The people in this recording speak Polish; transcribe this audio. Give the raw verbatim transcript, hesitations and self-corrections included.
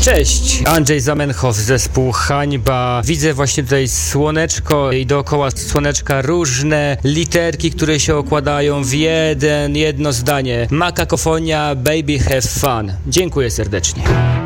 Cześć, Andrzej Zamenhof, zespół Hańba. Widzę właśnie tutaj słoneczko i dookoła słoneczka różne literki, które się okładają w jeden, jedno zdanie. Makakofonia, baby have fun. Dziękuję serdecznie.